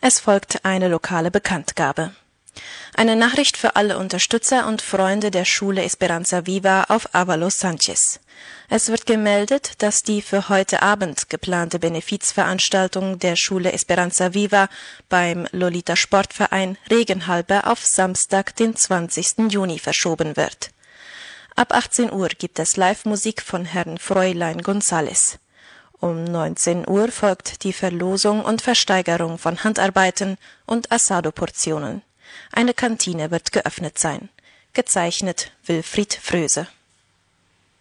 Es folgt eine lokale Bekanntgabe. Eine Nachricht für alle Unterstützer und Freunde der Schule Esperanza Viva auf Avalos Sanchez. Es wird gemeldet, dass die für heute Abend geplante Benefizveranstaltung der Schule Esperanza Viva beim Lolita Sportverein regenhalber auf Samstag, den 20. Juni verschoben wird. Ab 18 Uhr gibt es Live-Musik von Herrn Fräulein González. Um 19 Uhr folgt die Verlosung und Versteigerung von Handarbeiten und Asado-Portionen. Eine Kantine wird geöffnet sein. Gezeichnet Wilfried Fröse.